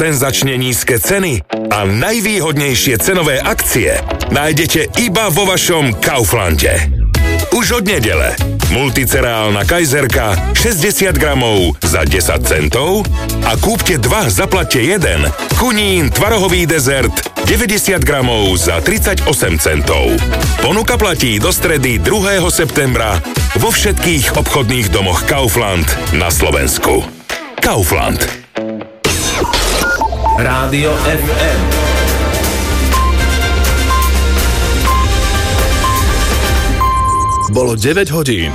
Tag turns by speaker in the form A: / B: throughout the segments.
A: senzačne nízke ceny a najvýhodnejšie cenové akcie nájdete iba vo vašom Kauflande. Už od nedele multicereálna kajzerka 60 gramov za 10 centov a kúpte 2, zaplatte 1. Kunín tvarohový dezert 90 gramov za 38 centov. Ponuka platí do stredy 2. septembra vo všetkých obchodných domoch Kaufland na Slovensku. Kaufland.
B: Rádio FM.
C: Bolo 9 hodín.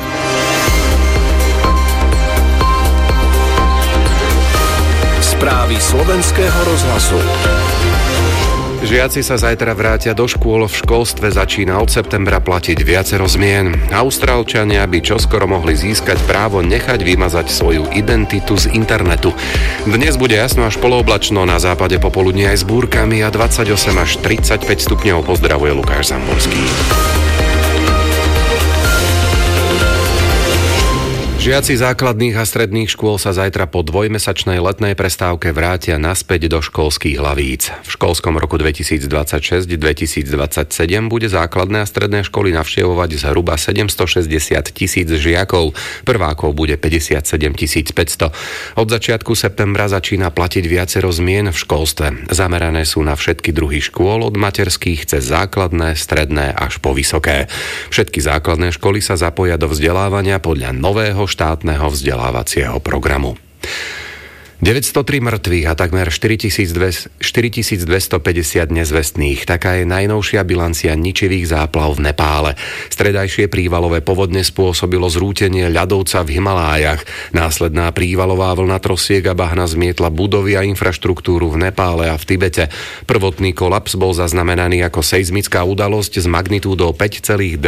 C: Správy slovenského rozhlasu.
D: Žiaci sa zajtra vrátia do škôl, v školstve začína od septembra platiť viacero zmien. Austrálčania by čoskoro mohli získať právo nechať vymazať svoju identitu z internetu. Dnes bude jasno až polooblačno, na západe popoludní aj s búrkami a 28 až 35 stupňov. Pozdravuje Lukáš Zamborský. Žiaci základných a stredných škôl sa zajtra po dvojmesačnej letnej prestávke vrátia naspäť do školských hlavíc. V školskom roku 2026-2027 bude základné a stredné školy navštevovať zhruba 760 000 žiakov. Prvákov bude 57 500. Od začiatku septembra začína platiť viacero zmien v školstve. Zamerané sú na všetky druhy škôl, od materských cez základné, stredné až po vysoké. Všetky základné školy sa zapoja do vzdelávania podľa nového štátneho vzdelávacieho programu. 903 mŕtvych a takmer 4250 nezvestných. Taká je najnovšia bilancia ničivých záplav v Nepále. Stredajšie prívalové povodne spôsobilo zrútenie ľadovca v Himalájach. Následná prívalová vlna trosiek a bahna zmietla budovy a infraštruktúru v Nepále a v Tibete. Prvotný kolaps bol zaznamenaný ako seizmická udalosť s magnitúdou 5,2.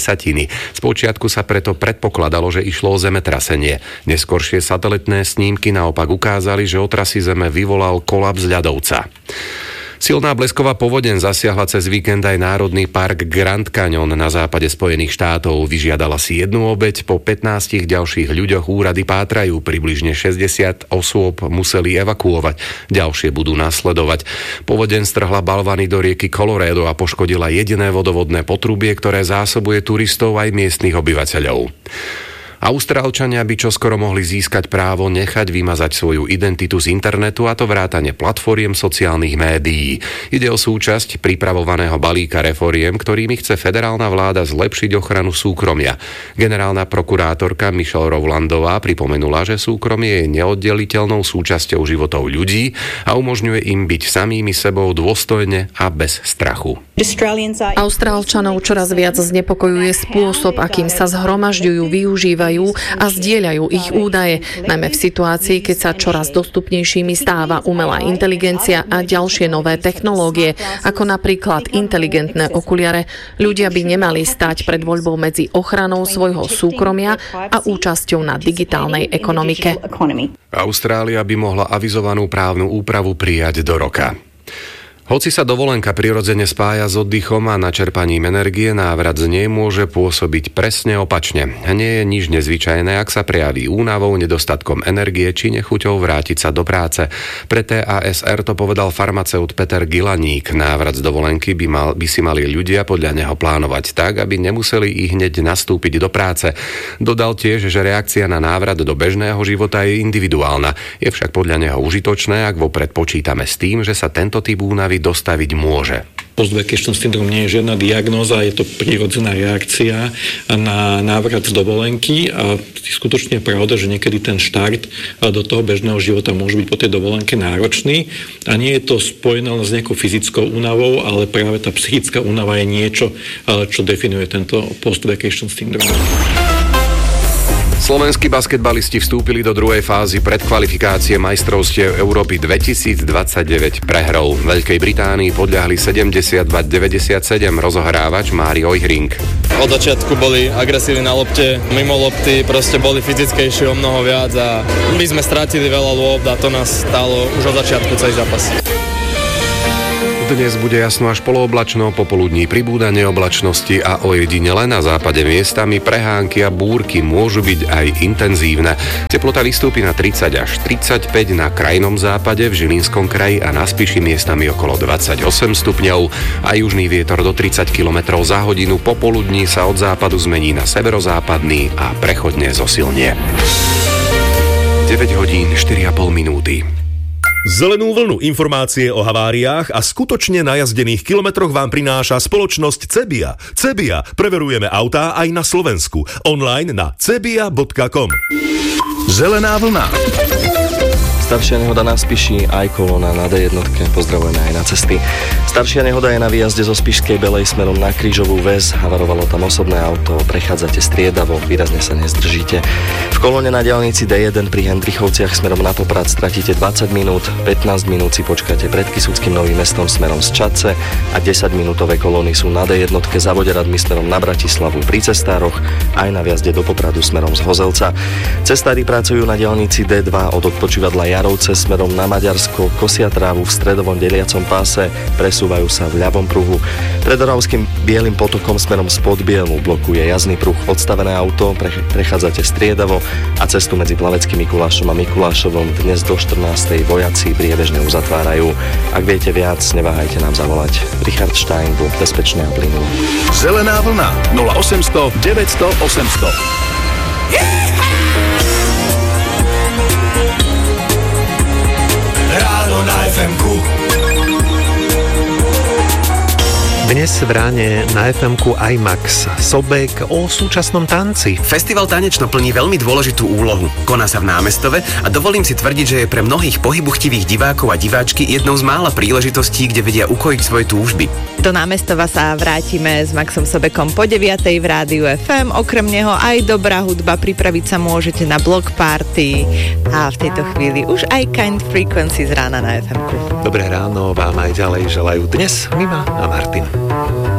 D: Spočiatku sa preto predpokladalo, že išlo o zemetrasenie. Neskoršie satelitné snímky naopak ukázali, že otrasy zeme vyvolal kolaps ľadovca. Silná blesková povodeň zasiahla cez víkend aj Národný park Grand Canyon na západe Spojených štátov. Vyžiadala si jednu obeť, po 15 ďalších ľuďoch úrady pátrajú. Približne 60 osôb museli evakuovať. Ďalšie budú nasledovať. Povodeň strhla balvany do rieky Colorado a poškodila jediné vodovodné potrubie, ktoré zásobuje turistov aj miestnych obyvateľov. Austrálčania by čoskoro mohli získať právo nechať vymazať svoju identitu z internetu, a to vrátane platformiem sociálnych médií. Ide o súčasť pripravovaného balíka reforiem, ktorými chce federálna vláda zlepšiť ochranu súkromia. Generálna prokurátorka Michelle Rowlandová pripomenula, že súkromie je neoddeliteľnou súčasťou životov ľudí a umožňuje im byť samými sebou dôstojne a bez strachu.
E: Austrálčanov čoraz viac znepokojuje spôsob, akým sa zhromažďujú, využívajú a zdieľajú ich údaje, najmä v situácii, keď sa čoraz dostupnejšími stáva umelá inteligencia a ďalšie nové technológie, ako napríklad inteligentné okuliare. Ľudia by nemali stáť pred voľbou medzi ochranou svojho súkromia a účasťou na digitálnej ekonomike.
D: Austrália by mohla avizovanú právnu úpravu prijať do roka. Hoci sa dovolenka prirodzene spája s oddychom a načerpaním energie, návrat z nej môže pôsobiť presne opačne. Nie je nič nezvyčajné, ak sa prejaví únavou, nedostatkom energie či nechuťou vrátiť sa do práce. Pre TASR to povedal farmaceut Peter Gilaník. Návrat z dovolenky by si mali ľudia podľa neho plánovať tak, aby nemuseli i hneď nastúpiť do práce. Dodal tiež, že reakcia na návrat do bežného života je individuálna. Je však podľa neho užitočné, ak vopred počítame s tým, že sa tento typ únavy dostaviť môže.
F: Post-vacation syndrom nie je žiadna diagnóza, je to prirodzená reakcia na návrat z dovolenky a skutočne je pravda, že niekedy ten štart do toho bežného života môže byť po tej dovolenke náročný a nie je to spojené s nejakou fyzickou únavou, ale práve tá psychická únava je niečo, čo definuje tento post-vacation syndrom.
D: Slovenskí basketbalisti vstúpili do druhej fázy predkvalifikácie majstrovstiev Európy 2029 prehrou. Veľkej Británii podľahli 72-97 rozohrávač Mário Ihring.
G: Od začiatku boli agresívni na lopte, mimo lopty, proste boli fyzickejší o mnoho viac a my sme strátili veľa lôb a to nás stálo už od začiatku celý zápas.
D: Dnes bude jasno až polooblačno, popoludní pribúdanie oblačnosti a ojedinele na západe miestami prehánky a búrky môžu byť aj intenzívne. Teplota vystúpi na 30 až 35 na krajnom západe, v Žilinskom kraji a na Spiši miestami okolo 28 stupňov a južný vietor do 30 km za hodinu. Popoludní sa od západu zmení na severozápadný a prechodne zosilnie. 9 hodín 4,5 minúty.
B: Zelenú vlnu informácie o haváriách a skutočne najazdených kilometroch vám prináša spoločnosť Cebia. Cebia, preverujeme autá aj na Slovensku. Online na cebia.com. Zelená vlna.
H: Staršia nehoda na Spiši, aj kolóna na D1, pozdravujeme aj na cesty. Staršia nehoda je na výjazde zo Spišskej Belej smerom na Krížovú väz, havarovalo tam osobné auto, prechádzate striedavo, výrazne sa nezdržíte. V kolóne na diaľnici D1 pri Hendrichovciach smerom na Poprad stratíte 20 minút, 15 minút si počkáte pred Kysuckým Novým Mestom smerom z Čadce a 10-minútové kolóny sú na D1 za Voderadmi smerom na Bratislavu pri Cestároch, aj na viazde do Popradu smerom z Hozelca. Cestári pracujú na diaľnici D2 od odpočívadla Jarovce smerom na Maďarsko, kosia trávu v stredovom deliacom páse, presúvajú sa v ľavom pruhu. Pred Oravským Bielym potokom smerom spod Bielu blokuje jazdný pruh odstavené auto, prechádzate striedavo a cestu medzi Plaveckým Mikulášom a Mikulášovom dnes do 14. vojaci priebežne uzatvárajú. Ak viete viac, neváhajte nám zavolať. Richard Stein, bol bezpečné a plynulo.
C: Zelená vlna 0800 900 800.
I: Na FM-ku. Dnes v ráne na FM-ku IMAX Sobek o súčasnom tanci.
J: Festival Tanečno plní veľmi dôležitú úlohu. Koná sa v Námestove a dovolím si tvrdiť, že je pre mnohých pohybuchtivých divákov a diváčky jednou z mála príležitostí, kde vedia ukojiť svoje túžby.
K: Do Námestova sa vrátime s Maxom Sobekom po 9:00 v rádiu FM. Okrem neho aj dobrá hudba, pripraviť sa môžete na block party a v tejto chvíli už aj Kind Frequency z rána na FM-ku.
I: Dobré ráno vám aj ďalej želajú dnes Mima a Martin.